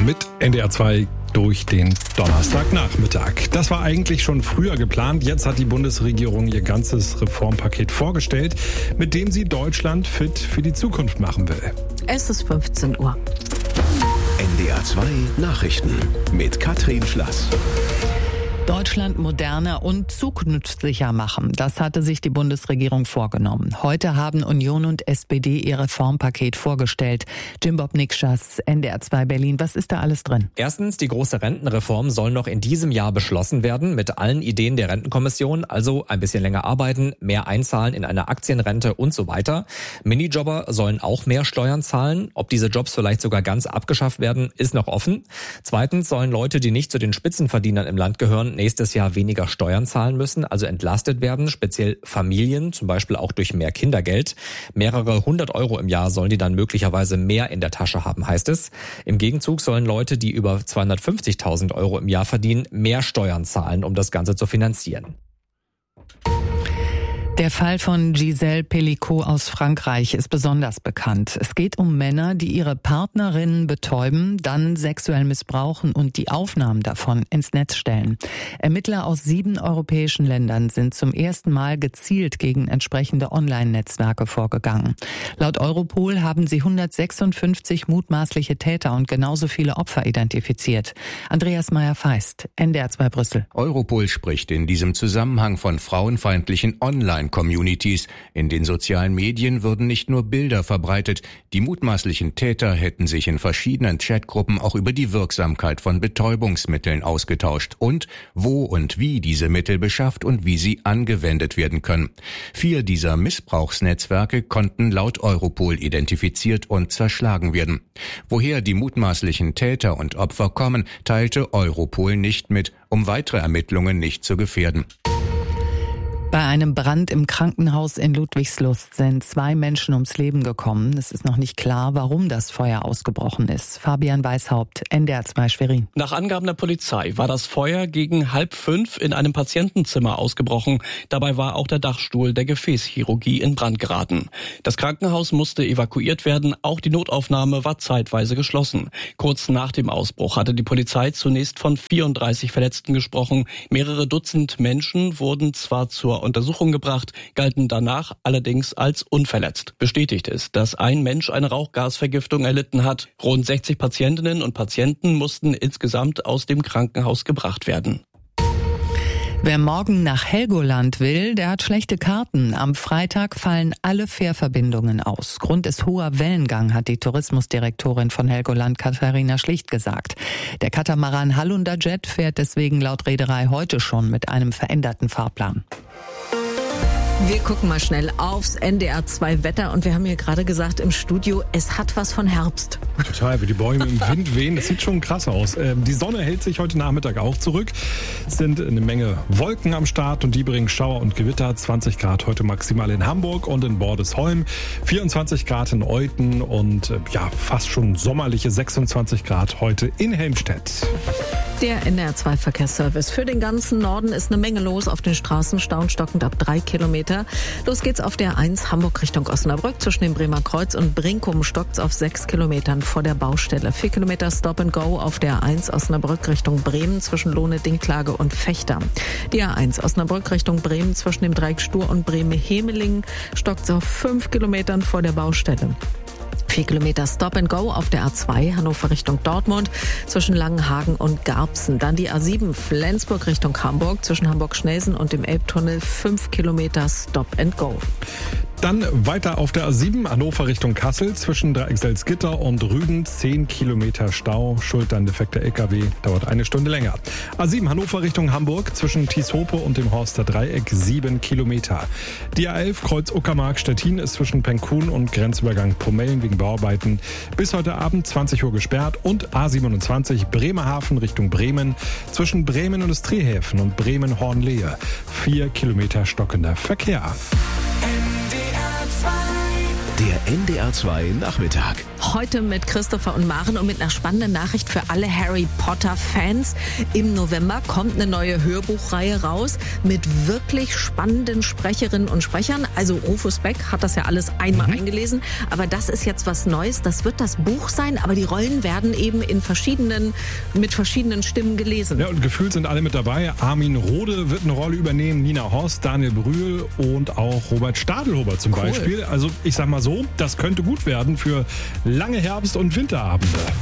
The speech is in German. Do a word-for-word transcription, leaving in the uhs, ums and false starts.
mit N D R zwei durch den Donnerstagnachmittag. Das war eigentlich schon früher geplant. Jetzt hat die Bundesregierung ihr ganzes Reformpaket vorgestellt, mit dem sie Deutschland fit für die Zukunft machen will. Es ist fünfzehn Uhr. N D R zwei Nachrichten mit Katrin Schlass. Deutschland moderner und zukunftssicher machen. Das hatte sich die Bundesregierung vorgenommen. Heute haben Union und S P D ihr Reformpaket vorgestellt. Jim Bob Nikschas, N D R zwei Berlin. Was ist da alles drin? Erstens, die große Rentenreform soll noch in diesem Jahr beschlossen werden mit allen Ideen der Rentenkommission. Also ein bisschen länger arbeiten, mehr einzahlen in eine Aktienrente und so weiter. Minijobber sollen auch mehr Steuern zahlen. Ob diese Jobs vielleicht sogar ganz abgeschafft werden, ist noch offen. Zweitens sollen Leute, die nicht zu den Spitzenverdienern im Land gehören, nächstes Jahr weniger Steuern zahlen müssen, also entlastet werden, speziell Familien, zum Beispiel auch durch mehr Kindergeld. Mehrere hundert Euro im Jahr sollen die dann möglicherweise mehr in der Tasche haben, heißt es. Im Gegenzug sollen Leute, die über zweihundertfünfzigtausend Euro im Jahr verdienen, mehr Steuern zahlen, um das Ganze zu finanzieren. Der Fall von Gisèle Pelicot aus Frankreich ist besonders bekannt. Es geht um Männer, die ihre Partnerinnen betäuben, dann sexuell missbrauchen und die Aufnahmen davon ins Netz stellen. Ermittler aus sieben europäischen Ländern sind zum ersten Mal gezielt gegen entsprechende Online-Netzwerke vorgegangen. Laut Europol haben sie hundertsechsundfünfzig mutmaßliche Täter und genauso viele Opfer identifiziert. Andreas Meyer-Feist, N D R zwei Brüssel. Europol spricht in diesem Zusammenhang von frauenfeindlichen Online- Communities. In den sozialen Medien würden nicht nur Bilder verbreitet, die mutmaßlichen Täter hätten sich in verschiedenen Chatgruppen auch über die Wirksamkeit von Betäubungsmitteln ausgetauscht und wo und wie diese Mittel beschafft und wie sie angewendet werden können. Vier dieser Missbrauchsnetzwerke konnten laut Europol identifiziert und zerschlagen werden. Woher die mutmaßlichen Täter und Opfer kommen, teilte Europol nicht mit, um weitere Ermittlungen nicht zu gefährden. Bei einem Brand im Krankenhaus in Ludwigslust sind zwei Menschen ums Leben gekommen. Es ist noch nicht klar, warum das Feuer ausgebrochen ist. Fabian Weishaupt, N D R zwei Schwerin. Nach Angaben der Polizei war das Feuer gegen halb fünf in einem Patientenzimmer ausgebrochen. Dabei war auch der Dachstuhl der Gefäßchirurgie in Brand geraten. Das Krankenhaus musste evakuiert werden. Auch die Notaufnahme war zeitweise geschlossen. Kurz nach dem Ausbruch hatte die Polizei zunächst von vierunddreißig Verletzten gesprochen. Mehrere Dutzend Menschen wurden zwar zur Untersuchung gebracht, galten danach allerdings als unverletzt. Bestätigt ist, dass ein Mensch eine Rauchgasvergiftung erlitten hat. Rund sechzig Patientinnen und Patienten mussten insgesamt aus dem Krankenhaus gebracht werden. Wer morgen nach Helgoland will, der hat schlechte Karten. Am Freitag fallen alle Fährverbindungen aus. Grund ist hoher Wellengang, hat die Tourismusdirektorin von Helgoland Katharina Schlicht gesagt. Der Katamaran Hallunder Jet fährt deswegen laut Reederei heute schon mit einem veränderten Fahrplan. Wir gucken mal schnell aufs N D R zwei Wetter und wir haben hier gerade gesagt im Studio, es hat was von Herbst. Total, wie die Bäume im Wind wehen, das sieht schon krass aus. Die Sonne hält sich heute Nachmittag auch zurück. Es sind eine Menge Wolken am Start und die bringen Schauer und Gewitter. zwanzig Grad heute maximal in Hamburg und in Bordesholm, vierundzwanzig Grad in Euthen und ja, fast schon sommerliche sechsundzwanzig Grad heute in Helmstedt. Der N D R zwei Verkehrsservice. Für den ganzen Norden ist eine Menge los auf den Straßen, staunstockend ab drei Kilometer. Los geht's auf der eins Hamburg Richtung Osnabrück. Zwischen dem Bremer Kreuz und Brinkum stockt's auf sechs Kilometern vor der Baustelle. vier Kilometer Stop and Go auf der eins Osnabrück Richtung Bremen zwischen Lohne, Dinklage und Fechter. Die A eins Osnabrück Richtung Bremen zwischen dem Dreieck Stur und Bremen-Hemelingen stockt's auf fünf Kilometern vor der Baustelle. vier Kilometer Stop and Go auf der A zwei Hannover Richtung Dortmund zwischen Langenhagen und Garbsen. Dann die A sieben Flensburg Richtung Hamburg zwischen Hamburg-Schnelsen und dem Elbtunnel fünf Kilometer Stop and Go. Dann weiter auf der A sieben Hannover Richtung Kassel zwischen Dreiexelsgitter und Rüden zehn Kilometer Stau. Schuld an defekter L K W, dauert eine Stunde länger. A sieben Hannover Richtung Hamburg zwischen Tieshope und dem Horster Dreieck sieben Kilometer. Die A elf Kreuz Uckermark Stettin ist zwischen Penkun und Grenzübergang Pomellen wegen Bauarbeiten bis heute Abend zwanzig Uhr gesperrt und A siebenundzwanzig Bremerhaven Richtung Bremen zwischen Bremen Industriehäfen und Bremen-Hornlehe vier Kilometer stockender Verkehr. Der N D R zwei Nachmittag. Heute mit Christopher und Maren und mit einer spannenden Nachricht für alle Harry Potter-Fans. Im November kommt eine neue Hörbuchreihe raus mit wirklich spannenden Sprecherinnen und Sprechern. Also Rufus Beck hat das ja alles einmal mhm. eingelesen, aber das ist jetzt was Neues. Das wird das Buch sein, aber die Rollen werden eben in verschiedenen, mit verschiedenen Stimmen gelesen. Ja, und gefühlt sind alle mit dabei. Armin Rohde wird eine Rolle übernehmen, Nina Horst, Daniel Brühl und auch Robert Stadelhuber zum cool. Beispiel. Also ich sag mal so, das könnte gut werden für lange Herbst- und Winterabende.